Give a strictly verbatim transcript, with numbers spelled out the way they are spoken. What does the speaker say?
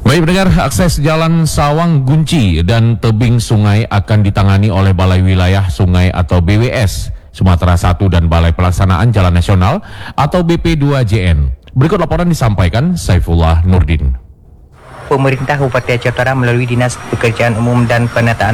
Baik pendengar, akses jalan Sawang Gunci dan tebing sungai akan ditangani oleh Balai Wilayah Sungai atau B W S Sumatera satu dan Balai Pelaksanaan Jalan Nasional atau B P dua J N. Berikut laporan disampaikan Saifullah Nurdin. Pemerintah Kabupaten Aceh Utara melalui Dinas Pekerjaan Umum dan Penataan